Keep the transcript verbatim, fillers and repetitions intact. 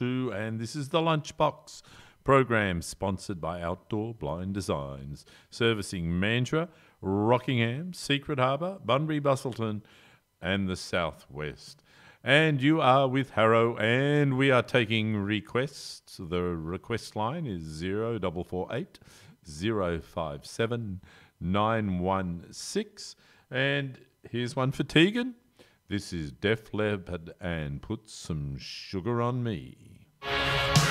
two, and this is the Lunchbox program sponsored by Outdoor Blind Designs, servicing Mandurah, Rockingham, Secret Harbour, Bunbury, Bustleton, and the Southwest. And you are with Harrow, and we are taking requests. The request line is zero four four eight, zero five seven, nine one six. And here's one for Tegan. This is Def Leppard and Put Some Sugar on Me.